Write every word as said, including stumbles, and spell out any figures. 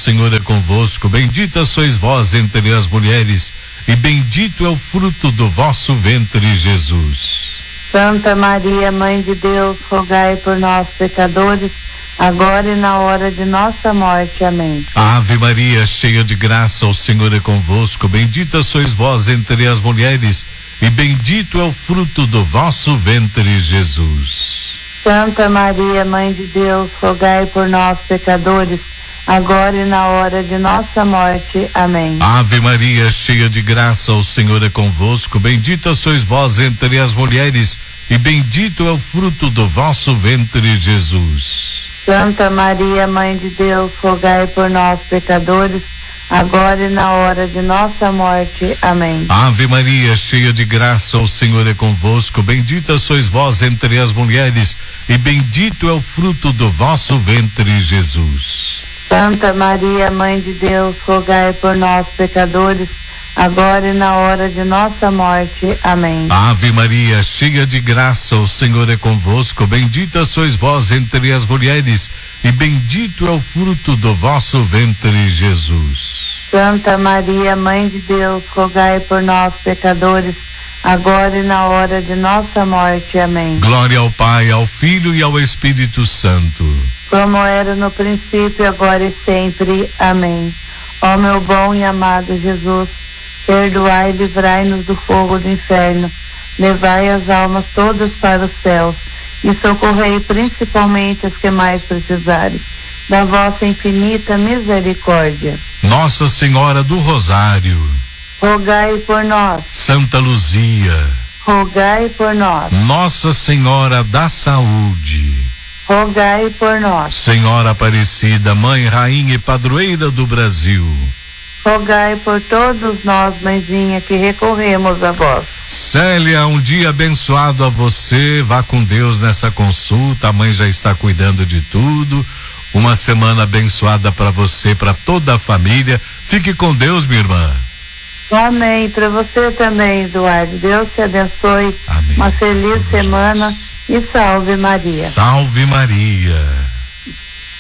Senhor é convosco, bendita sois vós entre as mulheres, e bendito é o fruto do vosso ventre, Jesus. Santa Maria, Mãe de Deus, rogai por nós, pecadores, agora e na hora de nossa morte. Amém. Ave Maria, cheia de graça, o Senhor é convosco, bendita sois vós entre as mulheres, e bendito é o fruto do vosso ventre, Jesus. Santa Maria, Mãe de Deus, rogai por nós, pecadores, agora e na hora de nossa morte. Amém. Ave Maria, cheia de graça, o Senhor é convosco, bendita sois vós entre as mulheres, e bendito é o fruto do vosso ventre, Jesus. Santa Maria, Mãe de Deus, rogai por nós, pecadores, agora e na hora de nossa morte. Amém. Ave Maria, cheia de graça, o Senhor é convosco, bendita sois vós entre as mulheres, e bendito é o fruto do vosso ventre, Jesus. Santa Maria, Mãe de Deus, rogai por nós, pecadores, agora e na hora de nossa morte. Amém. Ave Maria, cheia de graça, o Senhor é convosco, bendita sois vós entre as mulheres, e bendito é o fruto do vosso ventre, Jesus. Santa Maria, Mãe de Deus, rogai por nós, pecadores, agora e na hora de nossa morte. Amém. Glória ao Pai, ao Filho e ao Espírito Santo, como era no princípio, agora e sempre. Amém. Ó meu bom e amado Jesus, perdoai e livrai-nos do fogo do inferno, levai as almas todas para os céus e socorrei principalmente as que mais precisarem da vossa infinita misericórdia. Nossa Senhora do Rosário, rogai por nós. Santa Luzia, rogai por nós. Nossa Senhora da Saúde, rogai por nós. Senhora Aparecida, Mãe, Rainha e Padroeira do Brasil, rogai por todos nós, Mãezinha, que recorremos a vós. Célia, um dia abençoado a você, vá com Deus nessa consulta, a mãe já está cuidando de tudo, uma semana abençoada para você, para toda a família, fique com Deus, minha irmã. Amém, para você também, Eduardo, Deus te abençoe. Amém. Uma feliz semana e salve Maria. Salve Maria.